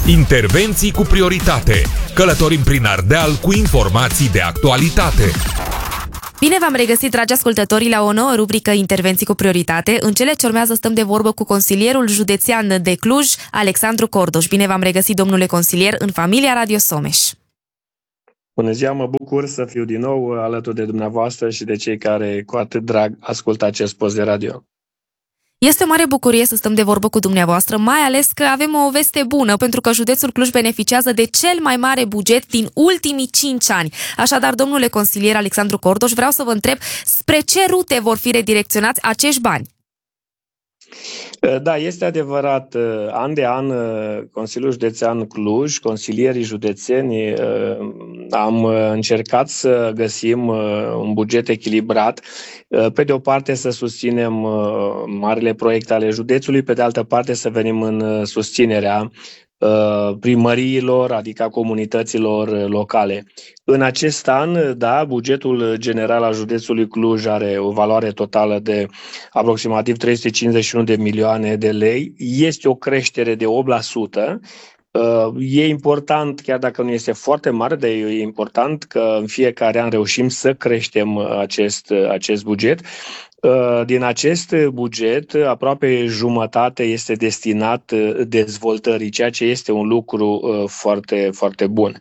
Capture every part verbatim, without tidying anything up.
Intervenții cu prioritate. Călătorim prin Ardeal cu informații de actualitate. Bine v-am regăsit, dragi ascultători, la o nouă rubrică Intervenții cu prioritate. În cele ce urmează stăm de vorbă cu consilierul județean de Cluj, Alexandru Cordoș. Bine v-am regăsit, domnule consilier, în familia Radio Someș. Bună ziua, mă bucur să fiu din nou alături de dumneavoastră și de cei care cu atât drag ascultă acest post de radio. Este o mare bucurie să stăm de vorbă cu dumneavoastră, mai ales că avem o veste bună, pentru că județul Cluj beneficiază de cel mai mare buget din ultimii cinci ani. Așadar, domnule consilier Alexandru Cordoș, vreau să vă întreb spre ce rute vor fi redirecționați acești bani? Da, este adevărat. An de an, Consiliul Județean Cluj, consilierii județeni, am încercat să găsim un buget echilibrat. Pe de o parte să susținem marile proiecte ale județului, pe de altă parte să venim în susținerea primăriilor, adică a comunităților locale. În acest an, da, bugetul general al județului Cluj are o valoare totală de aproximativ trei sute cincizeci și unu de milioane de lei. Este o creștere de opt la sută. E important, chiar dacă nu este foarte mare, dar e important că în fiecare an reușim să creștem acest, acest buget. Din acest buget, aproape jumătate este destinat dezvoltării, ceea ce este un lucru foarte, foarte bun.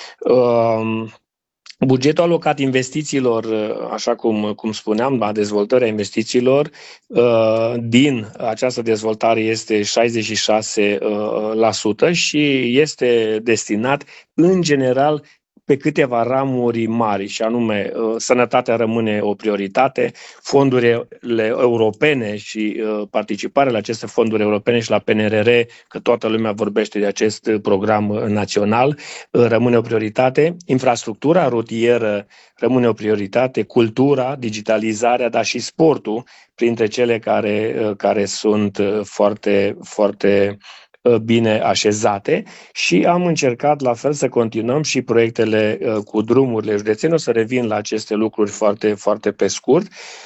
Bugetul alocat investițiilor, așa cum, cum spuneam, la dezvoltarea investițiilor, din această dezvoltare este șaizeci și șase la sută și este destinat, în general, pe câteva ramuri mari, și anume sănătatea rămâne o prioritate, fondurile europene și participarea la aceste fonduri europene și la P N R R, că toată lumea vorbește de acest program național, rămâne o prioritate, infrastructura rutieră rămâne o prioritate, cultura, digitalizarea, dar și sportul, printre cele care, care sunt foarte, foarte bine așezate, și am încercat la fel să continuăm și proiectele cu drumurile județene. O să revin la aceste lucruri foarte, foarte pe scurt.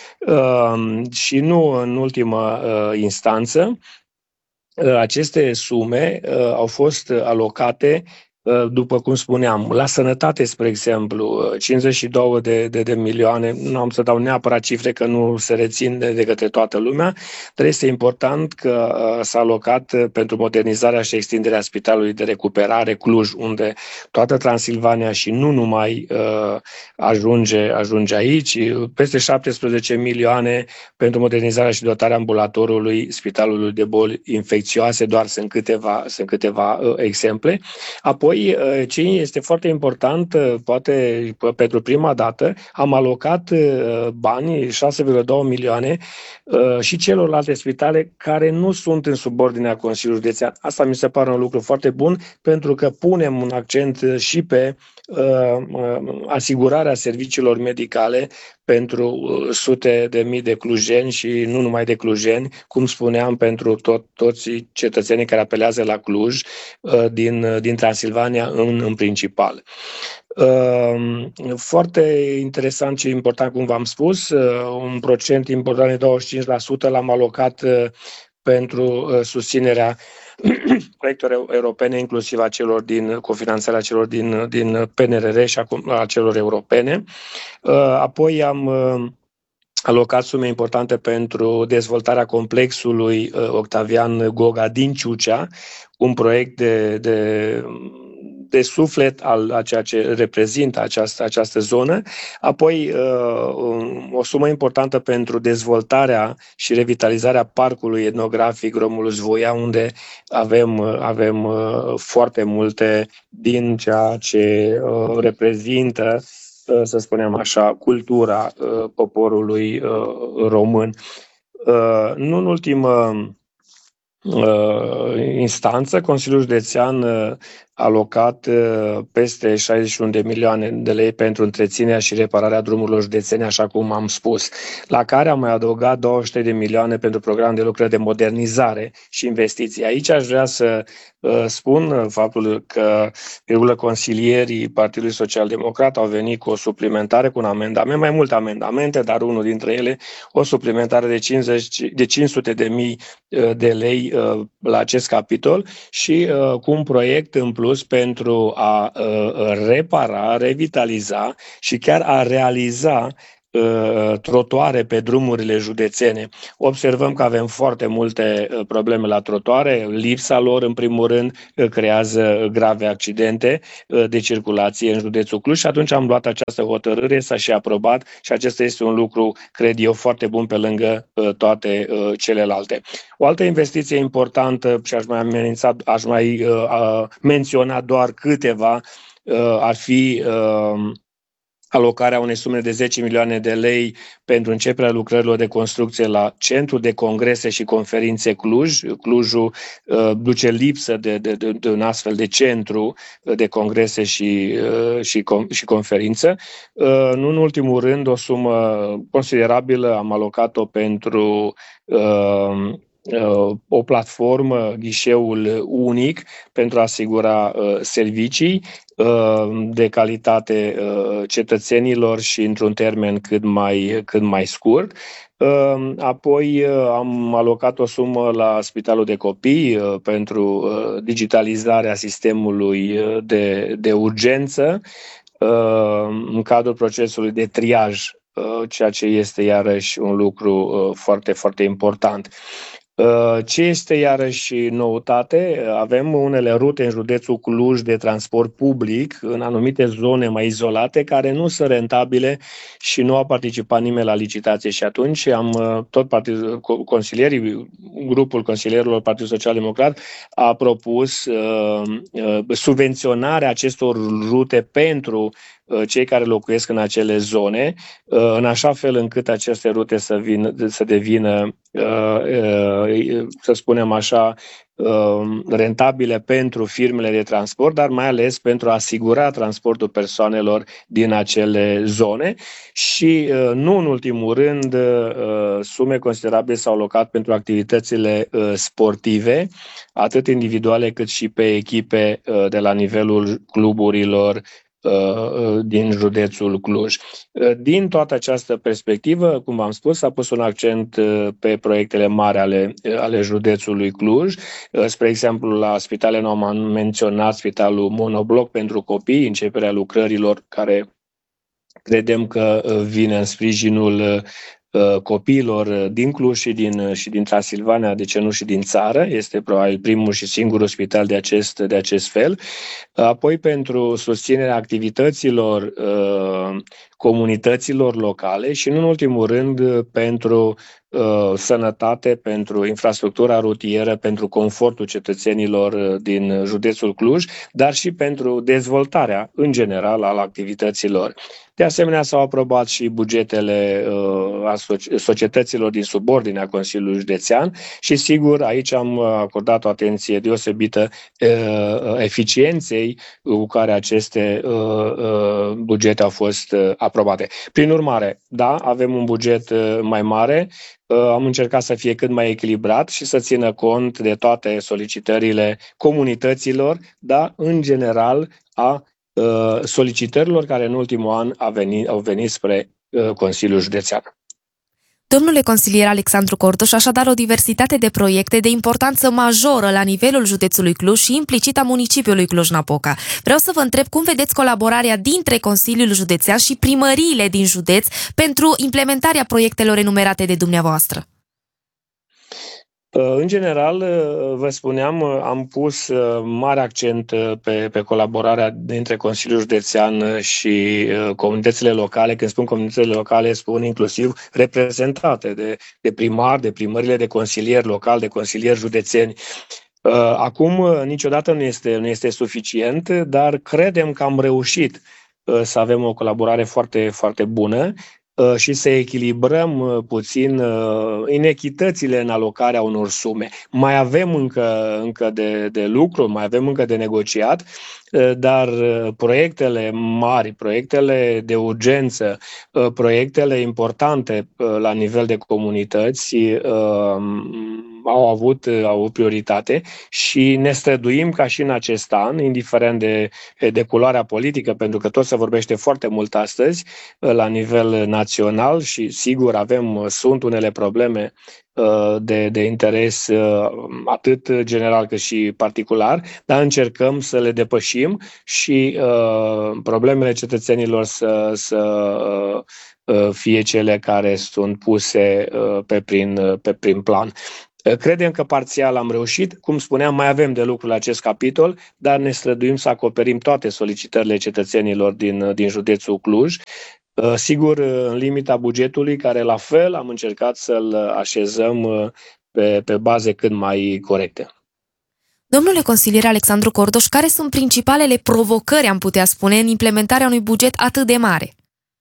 Și nu în ultima instanță, aceste sume au fost alocate, după cum spuneam, la sănătate, spre exemplu, cincizeci și două de, de, de milioane, nu am să dau neapărat cifre că nu se rețin de, de către toată lumea, dar este important că uh, s-a alocat pentru modernizarea și extinderea Spitalului de Recuperare Cluj, unde toată Transilvania și nu numai uh, ajunge, ajunge aici, peste șaptesprezece milioane pentru modernizarea și dotarea ambulatorului Spitalului de Boli Infecțioase, doar sunt câteva, sunt câteva uh, exemple. Apoi, ce este foarte important, poate pentru prima dată, am alocat bani, șase virgulă doi milioane, și celorlalte spitale care nu sunt în subordinea Consiliului Județean. Asta mi se pare un lucru foarte bun, pentru că punem un accent și pe asigurarea serviciilor medicale pentru sute de mii de clujeni și nu numai de clujeni, cum spuneam, pentru tot, toți cetățenii care apelează la Cluj din, din Transilvania în, în principal. Foarte interesant și important, cum v-am spus, un procent important de douăzeci și cinci la sută l-am alocat pentru susținerea proiectelor europene, inclusiv a celor din cofinanțarea celor din, din P N R R și a celor europene. Apoi am alocat sume importante pentru dezvoltarea complexului Octavian Goga din Ciucea, un proiect de, de de suflet al a ceea ce reprezintă această, această zonă. Apoi o sumă importantă pentru dezvoltarea și revitalizarea parcului etnografic Romulus Voia, unde avem, avem foarte multe din ceea ce reprezintă, să spunem așa, cultura poporului român. Nu în ultimă instanță, Consiliul Județean a alocat peste șaizeci și unu de milioane de lei pentru întreținerea și repararea drumurilor județene, așa cum am spus, la care am mai adăugat douăzeci și trei de milioane pentru program de lucrări de modernizare și investiții. Aici aș vrea să spun faptul că regulă consilierii Partidului Social Democrat au venit cu o suplimentare, cu un amendament, mai multe amendamente, dar unul dintre ele, o suplimentare de, cincizeci, de cinci sute de mii de lei la acest capitol și cu un proiect în plus pentru a repara, revitaliza și chiar a realiza trotuare pe drumurile județene. Observăm că avem foarte multe probleme la trotuare, lipsa lor în primul rând creează grave accidente de circulație în județul Cluj și atunci am luat această hotărâre, s-a și aprobat și acesta este un lucru, cred eu, foarte bun pe lângă toate celelalte. O altă investiție importantă și aș mai amenința, aș mai uh, menționa doar câteva, uh, ar fi uh, alocarea unei sume de zece milioane de lei pentru începerea lucrărilor de construcție la Centrul de Congrese și Conferințe Cluj. Clujul uh, duce lipsă de, de, de, de un astfel de centru de congresă și, uh, și, com, și conferință. Uh, nu în ultimul rând, o sumă considerabilă am alocat-o pentru uh, o platformă, ghișeul unic pentru a asigura servicii de calitate cetățenilor și într-un termen cât mai, cât mai scurt. Apoi am alocat o sumă la Spitalul de Copii pentru digitalizarea sistemului de, de urgență în cadrul procesului de triaj, ceea ce este iarăși un lucru foarte, foarte important. Ce este iarăși noutate? Avem unele rute în județul Cluj de transport public în anumite zone mai izolate care nu sunt rentabile și nu a participat nimeni la licitație și atunci am tot partid, consilierii, grupul consilierilor Partidului Social Democrat a propus uh, uh, subvenționarea acestor rute pentru cei care locuiesc în acele zone, în așa fel încât aceste rute să, vină, să devină, să spunem așa, rentabile pentru firmele de transport, dar mai ales pentru a asigura transportul persoanelor din acele zone și, nu în ultimul rând, sume considerabile s-au alocat pentru activitățile sportive, atât individuale cât și pe echipe de la nivelul cluburilor din județul Cluj. Din toată această perspectivă, cum am spus, s-a pus un accent pe proiectele mari ale, ale județului Cluj. Spre exemplu, la spitale nu am menționat spitalul monobloc pentru copii, începerea lucrărilor care credem că vine în sprijinul copiilor din Cluj și din, și din Transilvania, de ce nu și din țară. Este probabil primul și singurul spital de acest, de acest fel. Apoi pentru susținerea activităților uh, comunităților locale și, nu în ultimul rând, pentru uh, sănătate, pentru infrastructura rutieră, pentru confortul cetățenilor din județul Cluj, dar și pentru dezvoltarea, în general, al activităților. De asemenea, s-au aprobat și bugetele uh, societăților din subordinea Consiliului Județean și, sigur, aici am acordat o atenție deosebită uh, eficienței cu care aceste uh, uh, bugete au fost uh, aprobate. Prin urmare, da, avem un buget uh, mai mare, uh, am încercat să fie cât mai echilibrat și să țină cont de toate solicitările comunităților, dar, în general, a solicitărilor care în ultimul an au venit, au venit spre Consiliul Județean. Domnule consilier Alexandru Corduș, așadar o diversitate de proiecte de importanță majoră la nivelul județului Cluj și implicit a municipiului Cluj-Napoca. Vreau să vă întreb cum vedeți colaborarea dintre Consiliul Județean și primăriile din județ pentru implementarea proiectelor enumerate de dumneavoastră. În general, vă spuneam, am pus mare accent pe, pe colaborarea dintre Consiliul Județean și comunitățile locale. Când spun comunitățile locale, spun inclusiv reprezentate de, de primari, de primările de consilieri locali, de consilieri județeni. Acum, niciodată nu este, nu este suficient, dar credem că am reușit să avem o colaborare foarte, foarte bună și să echilibrăm puțin inechitățile în alocarea unor sume. Mai avem încă, încă de, de lucru, mai avem încă de negociat, dar proiectele mari, proiectele de urgență, proiectele importante la nivel de comunități au avut, au avut prioritate și ne străduim ca și în acest an, indiferent de, de culoarea politică, pentru că tot se vorbește foarte mult astăzi la nivel național și sigur avem, sunt unele probleme de, de interes atât general cât și particular, dar încercăm să le depășim și uh, problemele cetățenilor să, să uh, fie cele care sunt puse uh, pe, prin, pe prin plan. Credem că parțial am reușit, cum spuneam, mai avem de lucru la acest capitol, dar ne străduim să acoperim toate solicitările cetățenilor din, din județul Cluj. Sigur, în limita bugetului, care la fel am încercat să-l așezăm pe, pe baze cât mai corecte. Domnule consilier Alexandru Cordoș, care sunt principalele provocări, am putea spune, în implementarea unui buget atât de mare?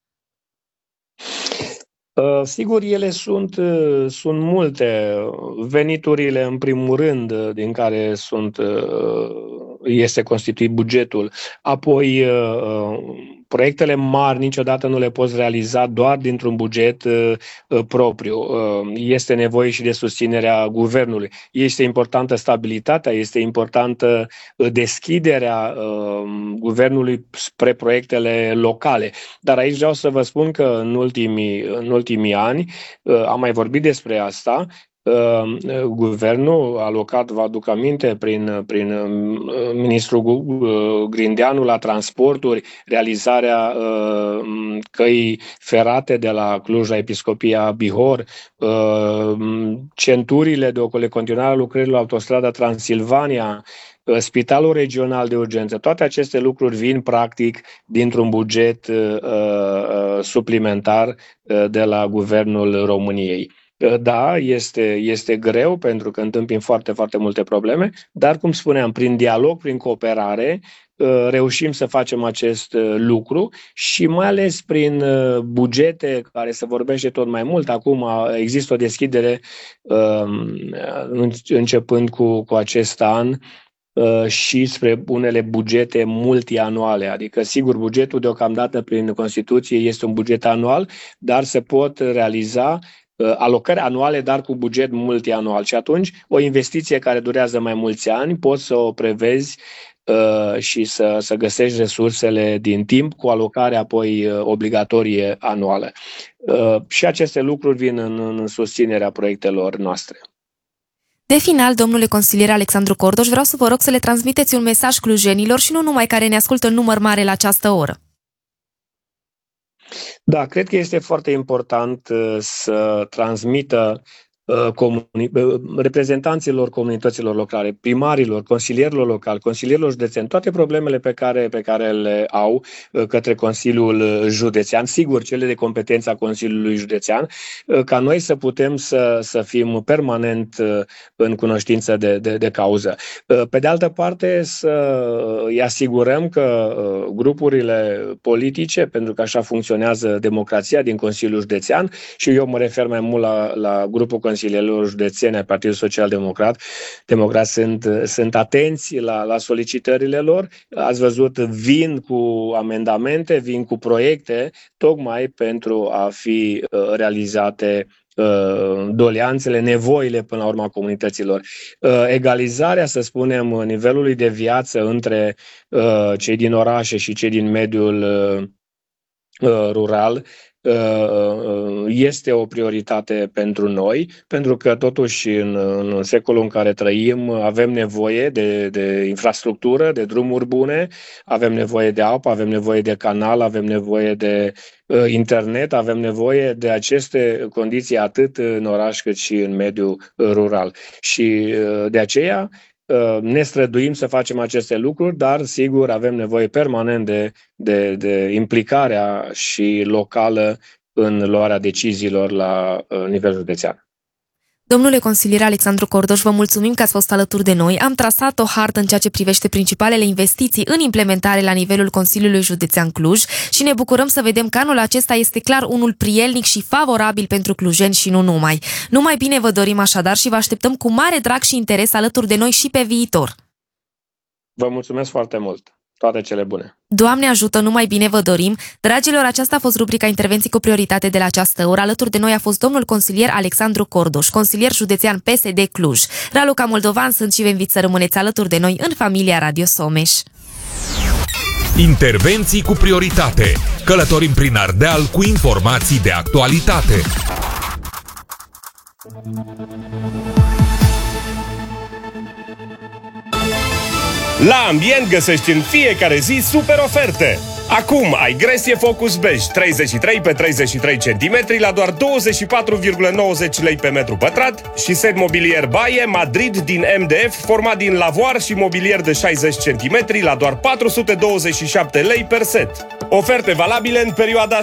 Sigur, ele sunt, sunt multe. Veniturile, în primul rând, din care sunt, este constituit bugetul. Apoi, proiectele mari niciodată nu le poți realiza doar dintr-un buget propriu. Este nevoie și de susținerea guvernului. Este importantă stabilitatea, este importantă deschiderea guvernului spre proiectele locale. Dar aici vreau să vă spun că în ultimii, în ultimii ani, am mai vorbit despre asta, guvernul a alocat, vă aduc aminte, prin, prin ministrul Grindeanu la transporturi, realizarea căii ferate de la Cluj la Episcopia Bihor, centurile de ocole, continuarea lucrărilor la autostrada Transilvania, Spitalul Regional de Urgență. Toate aceste lucruri vin practic dintr-un buget uh, uh, suplimentar uh, de la Guvernul României. Da, este, este greu pentru că întâmpin foarte, foarte multe probleme, dar, cum spuneam, prin dialog, prin cooperare, reușim să facem acest lucru și mai ales prin bugete, care se vorbește tot mai mult. Acum există o deschidere începând cu, cu acest an și spre unele bugete multianuale. Adică, sigur, bugetul deocamdată prin Constituție este un buget anual, dar se pot realiza alocări anuale, dar cu buget multianual. Și atunci, o investiție care durează mai mulți ani, poți să o prevezi uh, și să, să găsești resursele din timp cu alocare apoi uh, obligatorie anuală. Uh, și aceste lucruri vin în, în susținerea proiectelor noastre. De final, domnule consilier Alexandru Cordoș, vreau să vă rog să le transmiteți un mesaj clujenilor și nu numai care ne ascultă în număr mare la această oră. Da, cred că este foarte important uh, să transmită uh, comuni- uh, reprezentanților comunităților locale, primarilor, consilierilor locali, consilierilor județeni, toate problemele pe care, pe care le au uh, către Consiliul Județean, sigur, cele de competența Consiliului Județean, uh, ca noi să putem să, să fim permanent uh, în cunoștință de, de, de cauză. Uh, pe de altă parte, să îi asigurăm că uh, grupurile politice, pentru că așa funcționează democrația din Consiliul Județean, și eu mă refer mai mult la, la grupul consilierilor județeni ai Partidului Social Democrat, Democrat sunt, sunt atenți la, la solicitările lor. Ați văzut, vin cu amendamente, vin cu proiecte, tocmai pentru a fi uh, realizate doleanțele, nevoile până la urmă a comunităților. Egalizarea, să spunem, nivelului de viață între cei din orașe și cei din mediul rural este o prioritate pentru noi, pentru că totuși în, în secolul în care trăim avem nevoie de, de infrastructură, de drumuri bune, avem nevoie de apă, avem nevoie de canal, avem nevoie de uh, internet, avem nevoie de aceste condiții atât în oraș cât și în mediul rural. Și uh, de aceea ne străduim să facem aceste lucruri, dar sigur avem nevoie permanent de, de, de implicarea și locală în luarea deciziilor la nivel județean. Domnule consilier Alexandru Cordoș, vă mulțumim că ați fost alături de noi. Am trasat o hartă în ceea ce privește principalele investiții în implementare la nivelul Consiliului Județean Cluj și ne bucurăm să vedem că anul acesta este clar unul prielnic și favorabil pentru clujeni și nu numai. Numai bine vă dorim așadar și vă așteptăm cu mare drag și interes alături de noi și pe viitor. Vă mulțumesc foarte mult! Toate cele bune! Doamne ajută, numai bine vă dorim! Dragilor, aceasta a fost rubrica Intervenții cu prioritate de la această oră. Alături de noi a fost domnul consilier Alexandru Cordoș, consilier județean P S D Cluj. Raluca Moldovan sunt și vă invit să rămâneți alături de noi în familia Radio Someș. Intervenții cu prioritate. Călătorim prin Ardeal cu informații de actualitate. La Ambient găsești în fiecare zi super oferte. Acum ai Gresie Focus Beige treizeci și trei pe treizeci și trei centimetri la doar douăzeci și patru virgulă nouăzeci lei pe metru pătrat și set mobilier Baie Madrid din M D F format din lavoar și mobilier de șaizeci centimetri la doar patru sute douăzeci și șapte lei per set. Oferte valabile în perioada